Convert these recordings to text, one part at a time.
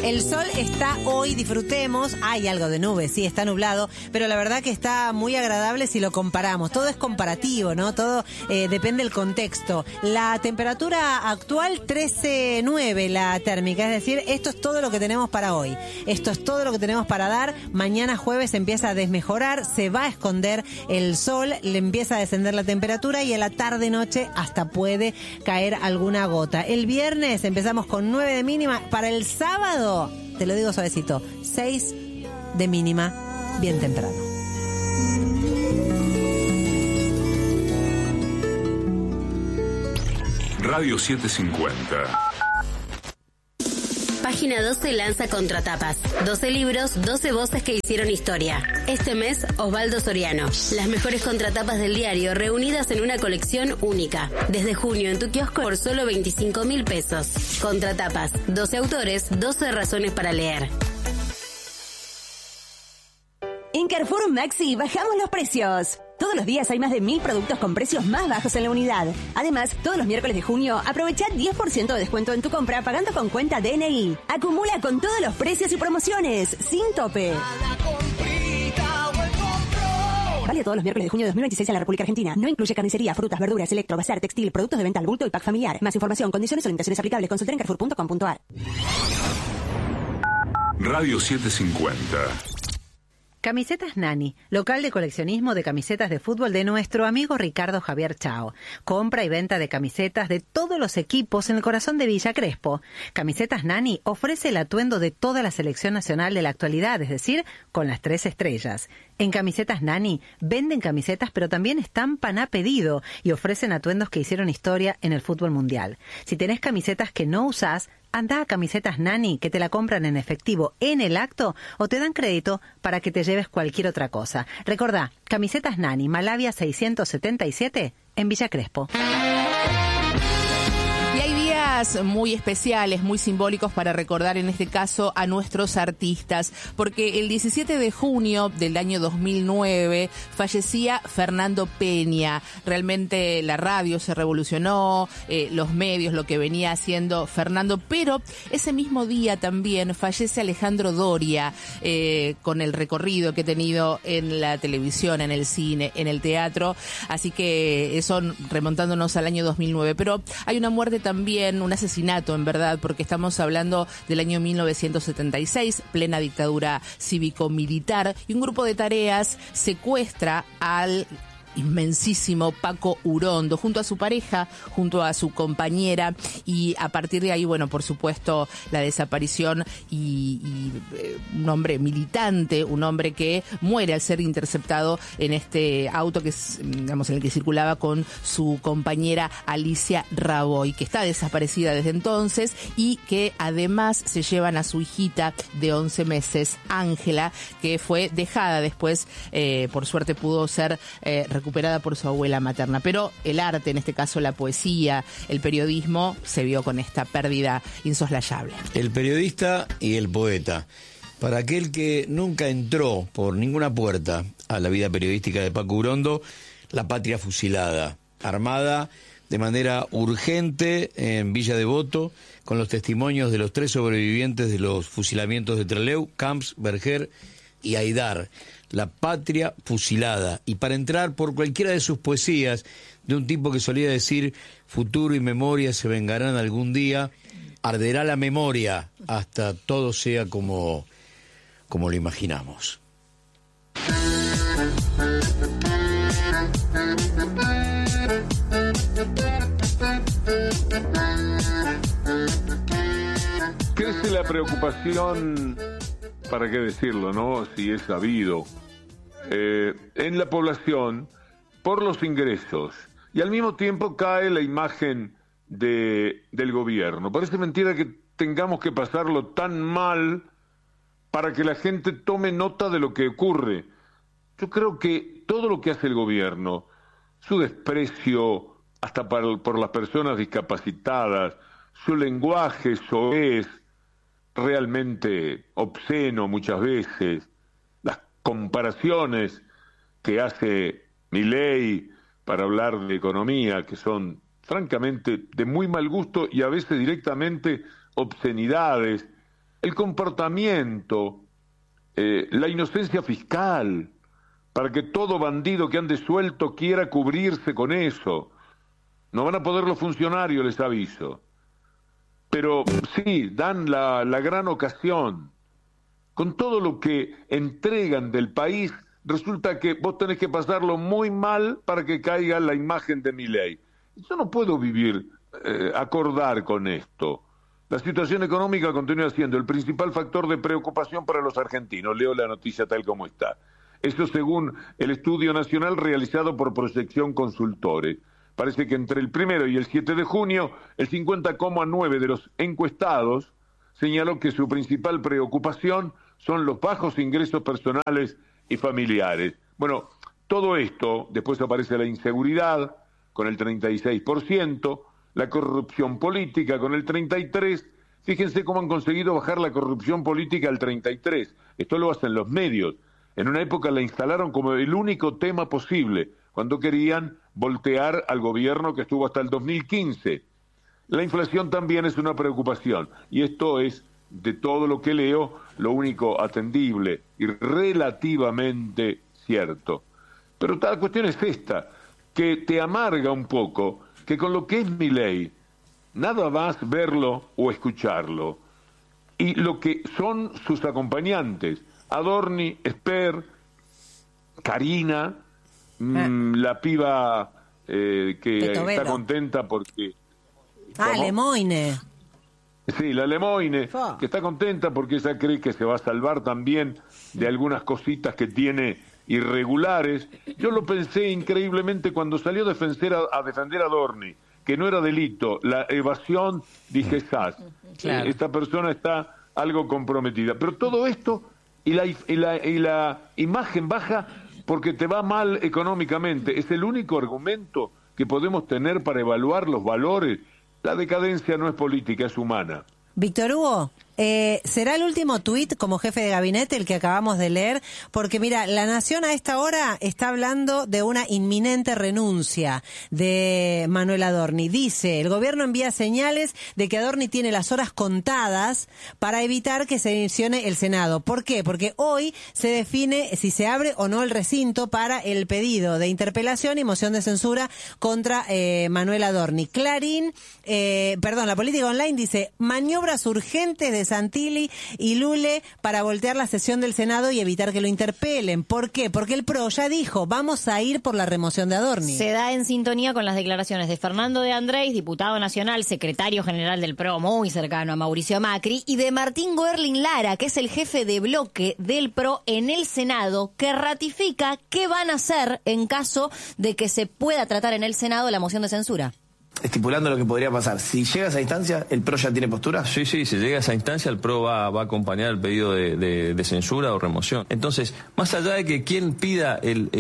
El sol está hoy, disfrutemos. Hay algo de nubes, sí, está nublado, pero la verdad que está muy agradable si lo comparamos. Todo es comparativo, ¿no? Todo depende del contexto. La temperatura actual 13.9 la térmica, es decir, esto es todo lo que tenemos para hoy. Esto es todo lo que tenemos para dar. Mañana jueves empieza a desmejorar, se va a esconder el sol, le empieza a descender la temperatura y en la tarde-noche hasta puede caer alguna gota. El viernes empezamos con 9 de mínima. Para el sábado, te lo digo suavecito, 6 de mínima, bien temprano. Radio 750. Página 12 lanza Contratapas. 12 libros, 12 voces que hicieron historia. Este mes, Osvaldo Soriano. Las mejores contratapas del diario reunidas en una colección única. Desde junio en tu kiosco por solo 25.000 pesos. Contratapas. 12 autores, 12 razones para leer. En Carrefour Maxi bajamos los precios. Todos los días hay más de 1.000 productos con precios más bajos en la unidad. Además, todos los miércoles de junio, aprovecha 10% de descuento en tu compra pagando con cuenta DNI. Acumula con todos los precios y promociones, sin tope. Vale todos los miércoles de junio de 2026 en la República Argentina. No incluye carnicería, frutas, verduras, electro, bazar, textil, productos de venta al bulto y pack familiar. Más información, condiciones o limitaciones aplicables. Consulta en carrefour.com.ar. Radio 750. Camisetas Nani, local de coleccionismo de camisetas de fútbol de nuestro amigo Ricardo Javier Chao. Compra y venta de camisetas de todos los equipos en el corazón de Villa Crespo. Camisetas Nani ofrece el atuendo de toda la selección nacional de la actualidad, es decir, con las 3 estrellas. En Camisetas Nani venden camisetas pero también estampan a pedido y ofrecen atuendos que hicieron historia en el fútbol mundial. Si tenés camisetas que no usás, anda a Camisetas Nani, que te la compran en efectivo en el acto o te dan crédito para que te lleves cualquier otra cosa. Recordá, Camisetas Nani, Malavia 677, en Villa Crespo. Y hay días muy especiales, muy simbólicos para recordar en este caso a nuestros artistas, porque el 17 de junio del año 2009 fallecía Fernando Peña. Realmente la radio se revolucionó, los medios, lo que venía haciendo Fernando, pero ese mismo día también fallece Alejandro Doria, con el recorrido que ha tenido en la televisión, en el cine, en el teatro, así que eso remontándonos al año 2009, pero hay una muerte también, un asesinato en verdad, porque estamos hablando del año 1976, plena dictadura cívico-militar, y un grupo de tareas secuestra al inmensísimo Paco Urondo, junto a su pareja, junto a su compañera, y a partir de ahí, bueno, por supuesto, la desaparición y un hombre militante, un hombre que muere al ser interceptado en este auto que es, digamos, en el que circulaba con su compañera Alicia Raboy, que está desaparecida desde entonces y que además se llevan a su hijita de 11 meses, Ángela, que fue dejada después, por suerte pudo ser recuperada por su abuela materna, pero el arte, en este caso la poesía, el periodismo, se vio con esta pérdida insoslayable. El periodista y el poeta. Para aquel que nunca entró por ninguna puerta a la vida periodística de Paco Urondo, la patria fusilada, armada de manera urgente en Villa Devoto, con los testimonios de los 3 sobrevivientes de los fusilamientos de Trelew, Camps, Berger y Aidar. La patria fusilada. Y para entrar por cualquiera de sus poesías, de un tipo que solía decir: futuro y memoria se vengarán algún día, arderá la memoria hasta todo sea como lo imaginamos. Crece la preocupación, para qué decirlo, ¿no? Si es sabido, en la población por los ingresos, y al mismo tiempo cae la imagen del gobierno. Parece mentira que tengamos que pasarlo tan mal para que la gente tome nota de lo que ocurre. Yo creo que todo lo que hace el gobierno, su desprecio hasta por las personas discapacitadas, su lenguaje soez, realmente obsceno muchas veces, las comparaciones que hace Milei para hablar de economía, que son francamente de muy mal gusto y a veces directamente obscenidades, el comportamiento, la inocencia fiscal, para que todo bandido que ande suelto quiera cubrirse con eso. No van a poder los funcionarios, les aviso. Pero sí, dan la gran ocasión. Con todo lo que entregan del país, resulta que vos tenés que pasarlo muy mal para que caiga la imagen de Milei. Yo no puedo acordar con esto. La situación económica continúa siendo el principal factor de preocupación para los argentinos. Leo la noticia tal como está. Esto según el estudio nacional realizado por Proyección Consultores. Parece que entre el 1 y el 7 de junio, el 50,9% de los encuestados señaló que su principal preocupación son los bajos ingresos personales y familiares. Bueno, todo esto, después aparece la inseguridad, con el 36%, la corrupción política, con el 33%. Fíjense cómo han conseguido bajar la corrupción política al 33%. Esto lo hacen los medios. En una época la instalaron como el único tema posible, cuando querían voltear al gobierno que estuvo hasta el 2015. La inflación también es una preocupación, y esto es, de todo lo que leo, lo único atendible y relativamente cierto. Pero la cuestión es esta, que te amarga un poco, que con lo que es Milei, nada más verlo o escucharlo, y lo que son sus acompañantes, Adorni, Esper, Karina, la piba que está contenta porque... Lemoine. Sí, la Lemoine, que está contenta porque ella cree que se va a salvar también de algunas cositas que tiene irregulares. Yo lo pensé increíblemente cuando salió a defender a Adorni, que no era delito, la evasión, dije, claro. Esta persona está algo comprometida. Pero todo esto y la imagen baja porque te va mal económicamente. Es el único argumento que podemos tener para evaluar los valores. La decadencia no es política, es humana. Víctor Hugo, ¿será el último tuit como jefe de gabinete el que acabamos de leer? Porque mira, La Nación a esta hora está hablando de una inminente renuncia de Manuel Adorni. Dice, el gobierno envía señales de que Adorni tiene las horas contadas para evitar que se sesione el Senado. ¿Por qué? Porque hoy se define si se abre o no el recinto para el pedido de interpelación y moción de censura contra Manuel Adorni. La Política Online dice, maniobras urgentes de Santilli y Lule para voltear la sesión del Senado y evitar que lo interpelen. ¿Por qué? Porque el PRO ya dijo, vamos a ir por la remoción de Adorni. Se da en sintonía con las declaraciones de Fernando de Andrés, diputado nacional, secretario general del PRO, muy cercano a Mauricio Macri, y de Martín Goerling Lara, que es el jefe de bloque del PRO en el Senado, que ratifica qué van a hacer en caso de que se pueda tratar en el Senado la moción de censura. Estipulando lo que podría pasar. Si llega a esa instancia, ¿el PRO ya tiene postura? Sí, si llega a esa instancia, el PRO va a acompañar el pedido de censura o remoción. Entonces, más allá de que quien pida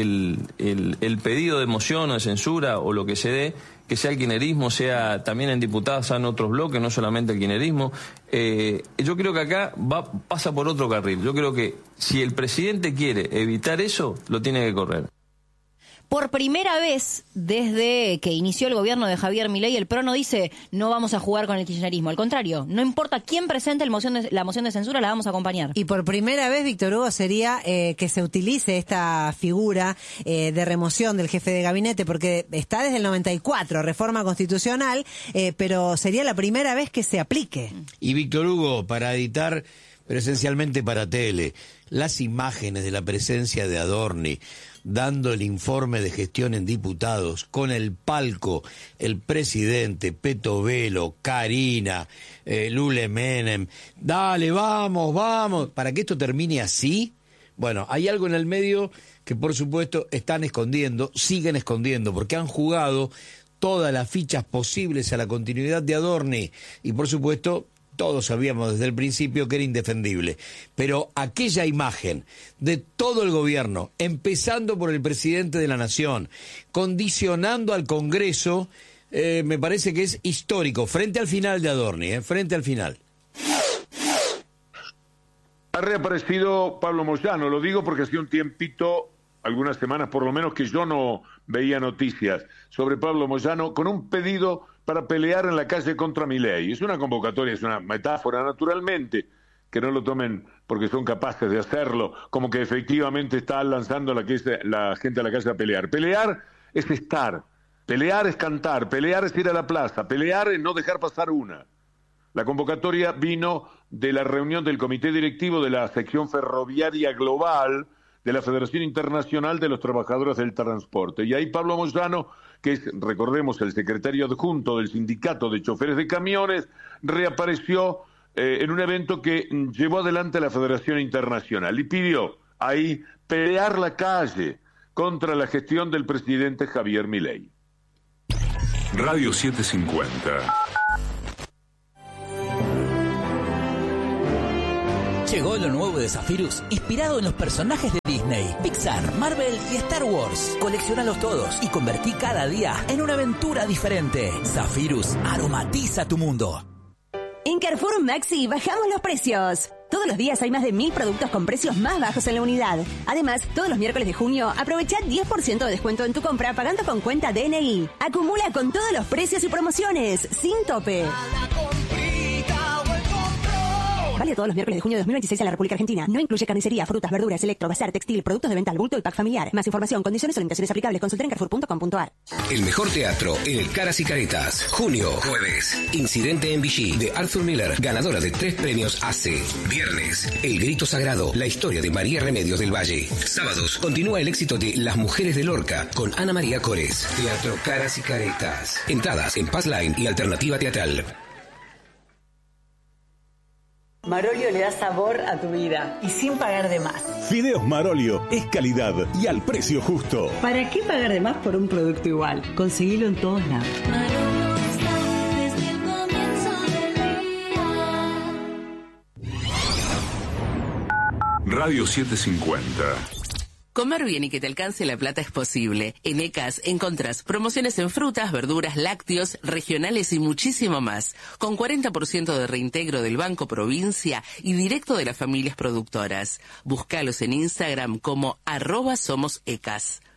el pedido de moción o de censura o lo que se dé, que sea el kirchnerismo, sea también en diputados, sean otros bloques, no solamente el kirchnerismo, yo creo que acá pasa por otro carril. Yo creo que si el presidente quiere evitar eso, lo tiene que correr. Por primera vez desde que inició el gobierno de Javier Milei, el PRO no dice no vamos a jugar con el kirchnerismo. Al contrario, no importa quién presente la moción de censura, la vamos a acompañar. Y por primera vez, Víctor Hugo, sería que se utilice esta figura de remoción del jefe de gabinete, porque está desde el 94, reforma constitucional, pero sería la primera vez que se aplique. Y Víctor Hugo, para editar presencialmente para tele, las imágenes de la presencia de Adorni dando el informe de gestión en diputados, con el palco, el presidente, Petovelo, Karina, Lule Menem, dale, vamos, para que esto termine así. Bueno, hay algo en el medio que por supuesto están escondiendo, siguen escondiendo, porque han jugado todas las fichas posibles a la continuidad de Adorni, y por supuesto todos sabíamos desde el principio que era indefendible, pero aquella imagen de todo el gobierno, empezando por el presidente de la Nación, condicionando al Congreso, me parece que es histórico, frente al final de Adorni, frente al final. Ha reaparecido Pablo Moyano, lo digo porque hacía un tiempito, algunas semanas por lo menos, que yo no veía noticias sobre Pablo Moyano con un pedido para pelear en la calle contra Milei. Es una convocatoria, es una metáfora naturalmente, que no lo tomen porque son capaces de hacerlo, como que efectivamente está lanzando la gente a la calle a pelear. Pelear es estar, pelear es cantar, pelear es ir a la plaza, pelear es no dejar pasar una. La convocatoria vino de la reunión del Comité Directivo de la Sección Ferroviaria Global de la Federación Internacional de los Trabajadores del Transporte. Y ahí Pablo Moyano, que es, recordemos, el secretario adjunto del Sindicato de Choferes de Camiones, reapareció en un evento que llevó adelante la Federación Internacional y pidió ahí pelear la calle contra la gestión del presidente Javier Milei. Radio 750. Llegó lo nuevo de Zephyrus, inspirado en los personajes de Disney, Pixar, Marvel y Star Wars. Colecciónalos todos y convertí cada día en una aventura diferente. Zephyrus aromatiza tu mundo. En Carrefour Maxi bajamos los precios. Todos los días hay más de 1000 productos con precios más bajos en la unidad. Además, todos los miércoles de junio aprovecha 10% de descuento en tu compra pagando con cuenta DNI. Acumula con todos los precios y promociones, sin tope. Vale todos los miércoles de junio de 2026 en la República Argentina. No incluye carnicería, frutas, verduras, electro, bazar, textil, productos de venta al bulto y pack familiar. Más información, condiciones o limitaciones aplicables. Consulta en carrefour.com.ar. El mejor teatro en el Caras y Caretas. Junio, jueves. Incidente en Vichy de Arthur Miller, ganadora de 3 premios ACE. Viernes, El Grito Sagrado, la historia de María Remedios del Valle. Sábados, continúa el éxito de Las Mujeres de Lorca con Ana María Cores. Teatro Caras y Caretas. Entradas en Passline y Alternativa Teatral. Marolio le da sabor a tu vida y sin pagar de más. Fideos Marolio es calidad y al precio justo. ¿Para qué pagar de más por un producto igual? Conseguilo en todos lados. Marolio está desde el comienzo del día. Radio 750. Comer bien y que te alcance la plata es posible. En ECAS encontrás promociones en frutas, verduras, lácteos, regionales y muchísimo más. Con 40% de reintegro del Banco Provincia y directo de las familias productoras. Búscalos en Instagram como @somosecas.